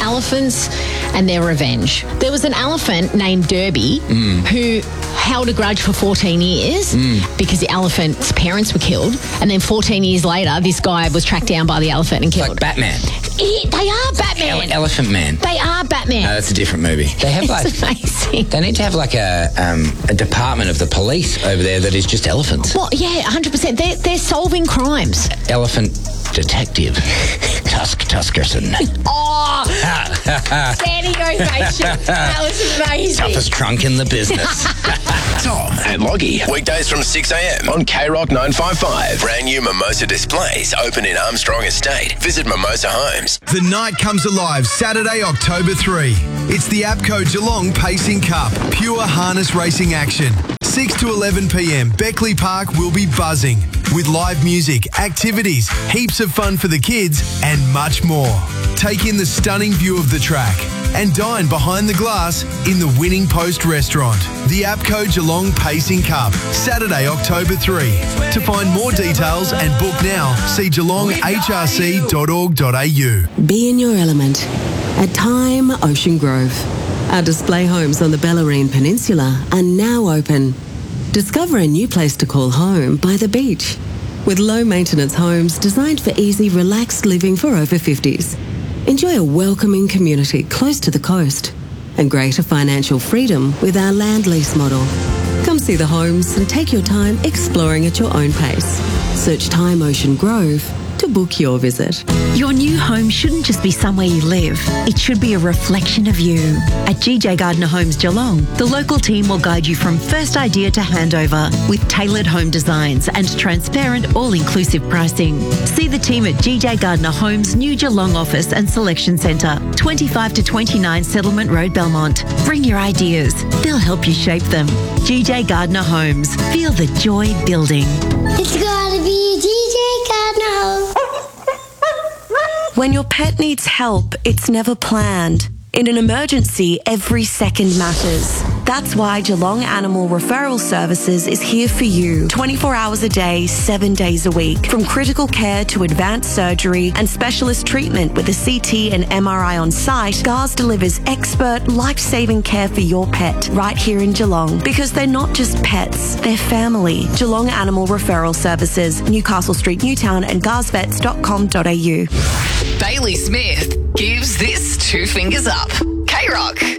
elephants and their revenge. There was an elephant named Derby who held a grudge for 14 years because the elephant's parents were killed, and then 14 years later, this guy was tracked down by the elephant and killed. Like Batman. They are Batman. Elephant Man. They are Batman. No, that's a different movie. They have It's amazing. They need to have like a department of the police over there that is just elephants. Well, yeah, 100%. They're solving crimes. Elephant detective. Tuskerson. Oh, standing ovation. That was amazing. Toughest trunk in the business. Tom and Loggy. Weekdays from 6 a.m. on K-Rock 955. Brand new Mimosa displays open in Armstrong Estate. Visit Mimosa Homes. The night comes alive Saturday, October 3. It's the APCO Geelong Pacing Cup. Pure harness racing action. 6 to 11 p.m. Beckley Park will be buzzing with live music, activities, heaps of fun for the kids and much more. Take in the stunning view of the track and dine behind the glass in the Winning Post restaurant. The APCO Geelong Pacing Cup, Saturday, October 3. To find more details and book now, see geelonghrc.org.au. Be in your element at Time Ocean Grove. Our display homes on the Bellarine Peninsula are now open. Discover a new place to call home by the beach, with low-maintenance homes designed for easy, relaxed living for over 50s. Enjoy a welcoming community close to the coast and greater financial freedom with our land lease model. Come see the homes and take your time exploring at your own pace. Search Time Ocean Grove to book your visit. Your new home shouldn't just be somewhere you live. It should be a reflection of you. At GJ Gardner Homes Geelong, the local team will guide you from first idea to handover with tailored home designs and transparent all-inclusive pricing. See the team at GJ Gardner Homes' new Geelong office and selection centre, 25 to 29 Settlement Road, Belmont. Bring your ideas. They'll help you shape them. GJ Gardner Homes. Feel the joy building. It's gotta be GJ Gardner Homes. When your pet needs help, it's never planned. In an emergency, every second matters. That's why Geelong Animal Referral Services is here for you 24 hours a day, 7 days a week. From critical care to advanced surgery and specialist treatment with a CT and MRI on site, GARS delivers expert, life-saving care for your pet right here in Geelong. Because they're not just pets, they're family. Geelong Animal Referral Services, Newcastle Street, Newtown and garsvets.com.au. Bailey Smith gives this 2 fingers up. K-Rock.